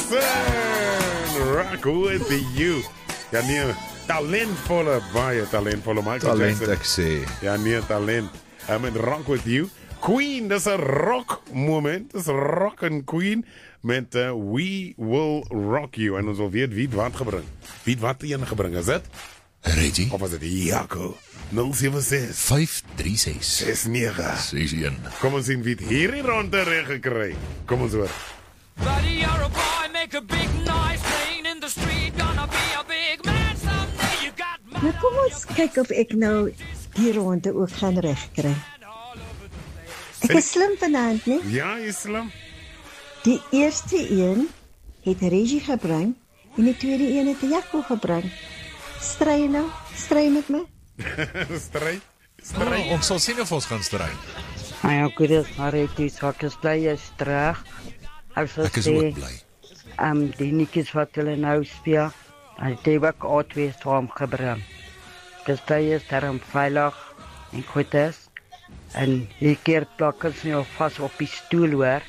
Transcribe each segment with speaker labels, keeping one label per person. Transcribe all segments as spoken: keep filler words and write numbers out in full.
Speaker 1: Jackson, rock with you. Ja nee, talentvolle, baie talentvolle Michael
Speaker 2: Talent
Speaker 1: Jackson.
Speaker 2: ek sê.
Speaker 1: Ja nee, talent. Um, met rock with you. Queen, dis 'n rock moment. Dis rock and Queen met uh, We Will Rock You. En ons wil weet wie het wat gebring. Wie het wat een gebring, is dit?
Speaker 2: Reggie.
Speaker 1: Of was dit Jaco? nul sewe ses
Speaker 2: vyf drie ses
Speaker 1: ses nege
Speaker 2: ses een.
Speaker 1: Kom ons sien wie het hierdie ronde reg gekry. Kom ons hoor.
Speaker 3: Buddy, you're a boy, make a big noise, playing in the street, gonna be a big man someday. You got my
Speaker 4: Nou kom ons kyk of ek nou die ronde ook gaan regkry. Ek is slim vanaand, né?
Speaker 1: Ja, Islam.
Speaker 4: Die eerste een het Reggie gebring en die tweede een het Jaco gebring. Stry nou, stry met my.
Speaker 1: Stry.
Speaker 2: Oh, ons sal sien of ons gaan stry.
Speaker 5: Ah ja, goed is, maar het is wat is bly is terug. As
Speaker 2: Ek is ook bly.
Speaker 5: Um, die nietjies wat hulle nou speel, hy het die ook al twee storm gebring. Dis bly is daarom veilig en goed is. En die keer plak ons nou vas op die stoel hoor.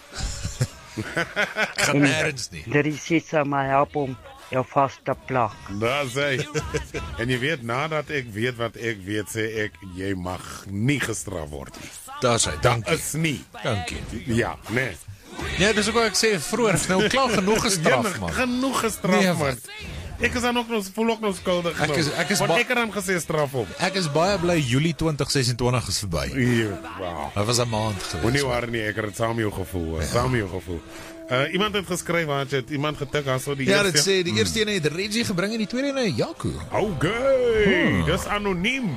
Speaker 2: Gaan nêrens nie.
Speaker 5: Dit is iets aan my help om jou vas te plak.
Speaker 1: Daar sê. En jy weet, nadat ek weet wat ek weet, sê ek, jy mag nie gestraf word nie.
Speaker 2: Daar sê, dankie.
Speaker 1: Is nie.
Speaker 2: Dankie.
Speaker 1: Ja, nee.
Speaker 2: Ja, dis ook wat ek sê vroeër, nou klaar genoeg gestraf,
Speaker 1: Ja,
Speaker 2: man.
Speaker 1: genoeg gestraf,
Speaker 2: Nee,
Speaker 1: man. Ek is dan ook nog, voel ook nog skuldig
Speaker 2: Ek is- ek is
Speaker 1: Want
Speaker 2: ba-
Speaker 1: ek het dan gesê straf op.
Speaker 2: Ek is baie bly Julie twintig ses en twintig is verby.
Speaker 1: Ja, wow.
Speaker 2: Dit was 'n maand
Speaker 1: Moenie
Speaker 2: gewees.
Speaker 1: waar nie, ek het dit saam met jou gevoel, hoor. Saam met jou gevoel. Uh, iemand het geskryf, want het iemand getik as so die
Speaker 2: Ja,
Speaker 1: eerste-
Speaker 2: dit sê die eerste een het Reggie gebring en die tweede een het Jaco.
Speaker 1: Okay,
Speaker 2: Hmm.
Speaker 1: dis anoniem.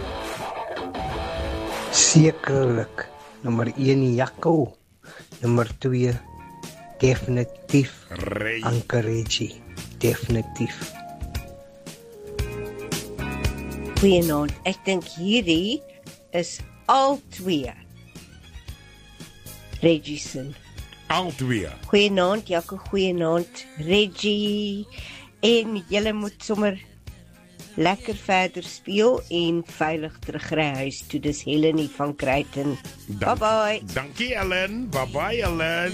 Speaker 6: Sekerlik. Nommer een Jaco. Nommer twee definitief
Speaker 1: Ray.
Speaker 6: Ankareji. Definitief.
Speaker 7: Goeienaand. Ek dink hierdie is al twee. Reggieson.
Speaker 1: Al twee.
Speaker 7: Goeienaand, Jaco, goeienaand. Reggie. En julle moet sommer lekker verder speel en veilig terugry huis toe. Dis Helenie van Kruiten. Bye bye.
Speaker 1: Dankie Ellen. Bye bye Ellen.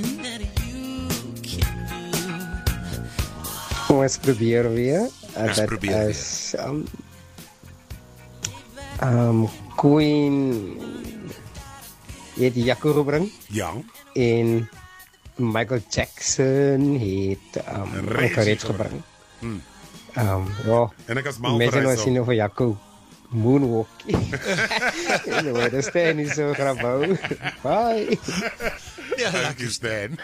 Speaker 6: Kom ons probeer weer. Uh,
Speaker 2: Ons
Speaker 6: dat
Speaker 2: probeer
Speaker 6: is um, um, Queen het Jaco gebring
Speaker 1: Ja.
Speaker 6: en Michael Jackson het um,
Speaker 1: Reggie
Speaker 6: Ankareji
Speaker 1: gebring.
Speaker 6: gebring. Um, ja,
Speaker 1: En ek as mal
Speaker 6: mense nou
Speaker 1: verrys
Speaker 6: sien
Speaker 1: op.
Speaker 6: of Jaco moonwalk. Nou, dat is nie so grabou. Bye.
Speaker 2: Ja,
Speaker 1: Dankie Stan.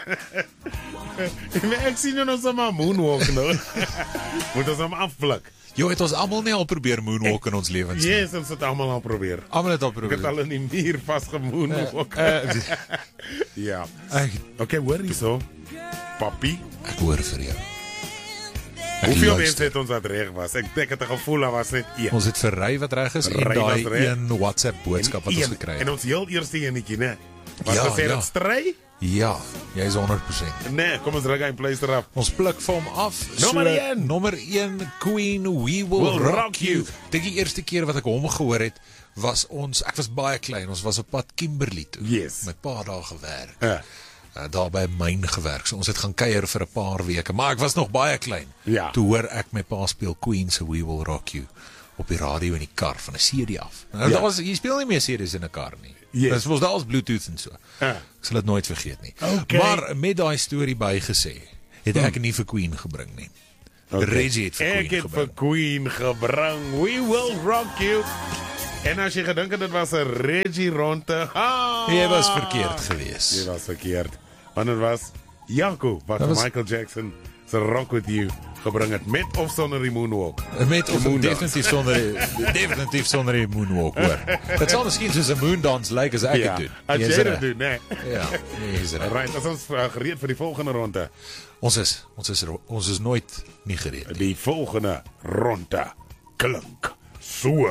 Speaker 1: Ek sien jou nou sommer moonwalk nou. Moet ons hom afvlak.
Speaker 2: Jy het ons almal nie al probeer moonwalk in ons lewens nie.
Speaker 1: Yes, ons het allemaal al probeer.
Speaker 2: Almal het al
Speaker 1: Ek het
Speaker 2: probeer.
Speaker 1: al in die muur vastgemoonwalk.
Speaker 2: Uh,
Speaker 1: Ja.
Speaker 2: ek,
Speaker 1: Okay, hoor hierso. Papi.
Speaker 2: ek hoor vir jou. Ek
Speaker 1: Hoeveel
Speaker 2: luister.
Speaker 1: mense het ons dat reg was? Ek ek het 'n gevoel daar was net een.
Speaker 2: Ons het vir Ry wat reg is en
Speaker 1: Ry was
Speaker 2: daai
Speaker 1: reg.
Speaker 2: een WhatsApp boodskap wat ons
Speaker 1: Een.
Speaker 2: gekry
Speaker 1: En
Speaker 2: het.
Speaker 1: ons heel eerste enetjie, né? Wat
Speaker 2: Ja,
Speaker 1: gesê
Speaker 2: ja.
Speaker 1: dat stry?
Speaker 2: Ja, jy is honderd persent.
Speaker 1: Nee, kom ons druk hy pleister af.
Speaker 2: Ons pluk vir hom af.
Speaker 1: Nommer een.
Speaker 2: Nommer een Queen We Will,
Speaker 1: Will
Speaker 2: Rock,
Speaker 1: rock
Speaker 2: You.
Speaker 1: you.
Speaker 2: Dink die eerste keer wat ek hom gehoor het, was ons ek was baie klein. Ons was op pad Kimberley toe.
Speaker 1: Yes.
Speaker 2: My pa daar gewerk.
Speaker 1: Ja.
Speaker 2: Uh, daar by 'n myn gewerk. So ons het gaan kuier vir 'n paar weke, maar ek was nog baie klein.
Speaker 1: Ja.
Speaker 2: Toe hoor ek my pa speel Queen se We Will Rock You op die radio in die kar van 'n C D af. Nou,
Speaker 1: Ja.
Speaker 2: daar was jy speel nie meer C D's in 'n kar nie.
Speaker 1: Yes.
Speaker 2: Dis mos daar als Bluetooth en so.
Speaker 1: Ja.
Speaker 2: Ek sal dit nooit vergeet nie.
Speaker 1: Okay.
Speaker 2: Maar met daai storie bygesê, het ek nie vir Queen gebring nie.
Speaker 1: Okay.
Speaker 2: Reggie het vir
Speaker 1: Ek
Speaker 2: Queen
Speaker 1: het vir
Speaker 2: gebring.
Speaker 1: Queen gebring. We will rock you. En as jy gedink het dit was 'n Reggie ronde, ah,
Speaker 2: Jy was verkeerd geweest.
Speaker 1: Jy was verkeerd. Want dit was Jaco wat
Speaker 2: Dat was-
Speaker 1: Michael Jackson se Rock With You gebring het met of sonder die moonwalk.
Speaker 2: Met of
Speaker 1: Moondance.
Speaker 2: definitief sonder definitief sonder die moonwalk hoor. Dit sal miskien soos 'n moondance lyk as ek
Speaker 1: Ja,
Speaker 2: dit doen.
Speaker 1: as
Speaker 2: Jy is
Speaker 1: jy
Speaker 2: reg.
Speaker 1: dit doen, nee.
Speaker 2: Ja, nee, is reg.
Speaker 1: Right, as ons uh, gereed vir die volgende ronde.
Speaker 2: Ons is ons is ons is nooit nie gereed nie.
Speaker 1: Die volgende ronde klink so.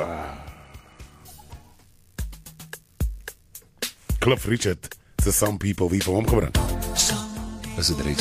Speaker 1: Cliff Richard to Some People, wie vir hom gebring.
Speaker 2: Is dit Reggie?